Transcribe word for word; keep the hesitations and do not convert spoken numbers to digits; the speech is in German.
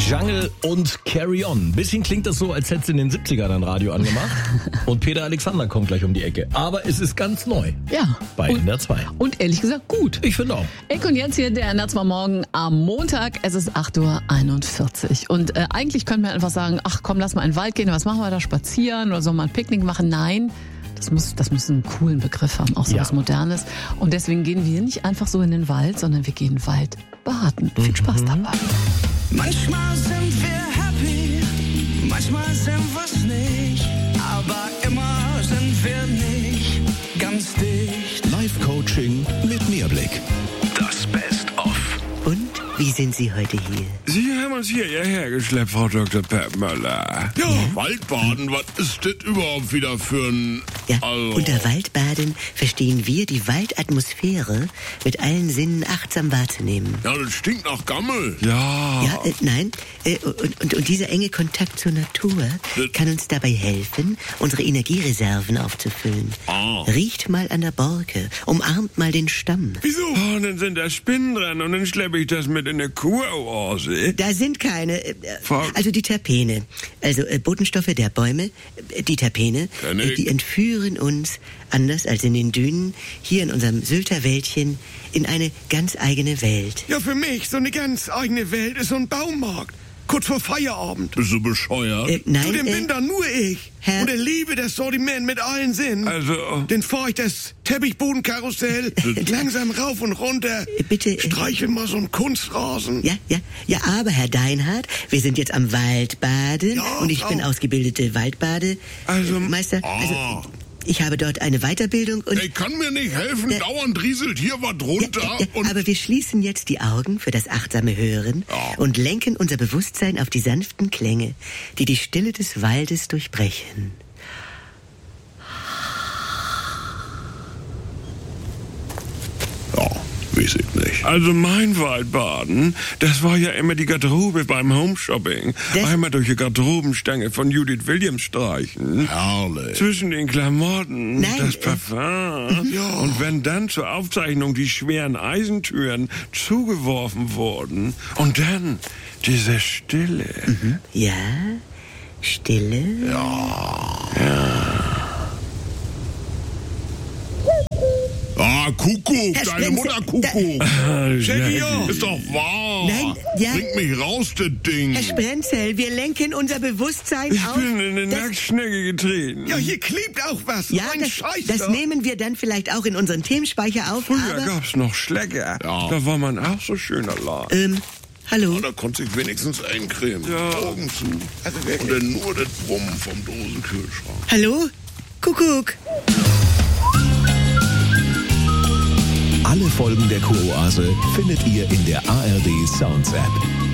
Jungle und Carry On. Bisschen klingt das so, als hättest du in den siebzigern ein Radio angemacht. Und Peter Alexander kommt gleich um die Ecke. Aber es ist ganz neu. Ja. Bei und, N D R zwei. Und ehrlich gesagt gut. Ich finde auch. Eck und jetzt hier der N D R zwei Morgen am Montag. Es ist acht Uhr einundvierzig. Und äh, eigentlich könnte man einfach sagen, ach komm, lass mal in den Wald gehen. Was machen wir da? Spazieren oder so mal ein Picknick machen? Nein. Das muss, das muss einen coolen Begriff haben, auch so ja. was Modernes. Und deswegen gehen wir nicht einfach so in den Wald, sondern wir gehen Wald baden. Viel Spaß dabei. Manchmal sind wir happy, manchmal sind wir's nicht, aber immer sind wir nicht ganz dicht. Live-Coaching mit Mehrblick. Das Best-of. Und wie sind Sie heute hier? Sie haben uns hierher hergeschleppt, Frau Doktor Peppmöller. Ja, ja, Waldbaden, was ist das überhaupt wieder für ein... Ja, also. Unter Waldbaden verstehen wir die Waldatmosphäre mit allen Sinnen achtsam wahrzunehmen. Ja, das stinkt nach Gammel. Ja. Ja, äh, nein. Äh, und, und, und dieser enge Kontakt zur Natur das kann uns dabei helfen, unsere Energiereserven aufzufüllen. Ah. Riecht mal an der Borke, umarmt mal den Stamm. Wieso? Oh, und dann sind da Spinnen dran und dann schleppe ich das mit in eine Kuroase. Da sind keine. Äh, also die Terpene. Also äh, Botenstoffe der Bäume. Äh, die Terpene. Äh, die entführen uns, anders als in den Dünen, hier in unserem Sylter Wäldchen, in eine ganz eigene Welt. Ja, für mich so eine ganz eigene Welt ist so ein Baumarkt. Kurz vor Feierabend. Bist du bescheuert? Äh, nein, Zu dem äh, bin da nur ich. Herr- Und er liebe das Sortiment mit allen Sinnen. Also... Dann fahr ich das Teppichbodenkarussell langsam rauf und runter. Äh, bitte, äh, Streichel mal so einen Kunstrasen. Ja, ja, ja, aber Herr Deinhardt, wir sind jetzt am Waldbaden Ja, und ich Frau- bin ausgebildete Waldbade. Also- äh, Meister, Ah. also ich habe dort eine Weiterbildung und... Ey, kann mir nicht helfen, Äh, dauernd rieselt hier was runter Ja, ja, und... aber wir schließen jetzt die Augen für das achtsame Hören Ja. und lenken unser Bewusstsein auf die sanften Klänge, die die Stille des Waldes durchbrechen. Ja, weiß ich nicht. Also mein Waldbaden, das war ja immer die Garderobe beim Homeshopping. Das- Einmal durch die Garderobenstange von Judith Williams streichen. Herrlich. Zwischen den Klamotten, Nein, das äh, Parfum. Ja. Und wenn dann zur Aufzeichnung die schweren Eisentüren zugeworfen wurden. Und dann diese Stille. Ja, Stille. Ah, Kuckuck, Herr deine Spencer, Mutter Kuckuck. Jackie, Ja, ist doch wahr. Nein, ja. Bring mich raus, das Ding. Herr Sprenzel, wir lenken unser Bewusstsein Ich auf... bin in eine das- Nacktschnecke getreten. Ja, hier klebt auch was. Ja, Ein das, Scheiß das da. nehmen wir dann vielleicht auch in unseren Themenspeicher auf, Früher aber... gab's noch Schlecker. Ja. Da war man auch so schön allein. Ähm, hallo? Ja, da konnte ich wenigstens eincremen. Ja. Augen zu. Also Und wirklich. dann nur das Brummen vom Dosenkühlschrank. Hallo? Kuckuck. Alle Folgen der Kuroase findet ihr in der A R D Sounds App.